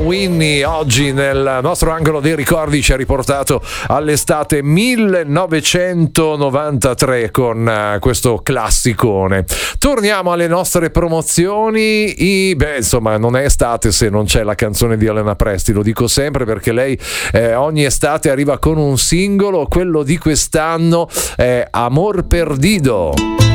Winnie oggi nel nostro angolo dei ricordi ci ha riportato all'estate 1993 con questo classicone. Torniamo alle nostre promozioni. Insomma, non è estate se non c'è la canzone di Elena Presti, lo dico sempre perché lei ogni estate arriva con un singolo. Quello di quest'anno è Amor Perdido.